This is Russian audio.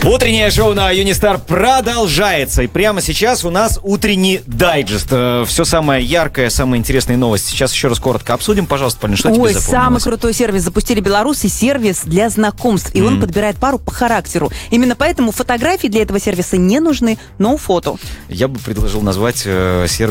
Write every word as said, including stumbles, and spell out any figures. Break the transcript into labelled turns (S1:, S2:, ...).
S1: Утреннее шоу на Юнистар продолжается. И прямо сейчас у нас утренний дайджест. Все самое яркое, самые интересные новости. Сейчас еще раз коротко обсудим. Пожалуйста, Полин, что
S2: Ой,
S1: тебе запомнилось?
S2: самый крутой сервис запустили белорусы. Сервис для знакомств. И mm. он подбирает пару по характеру. Именно поэтому фотографии для этого сервиса не нужны. No фото.
S1: Я бы предложил назвать э, сервис